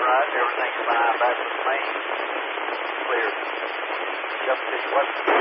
right. Everything's fine back with me. Clear. Up to what?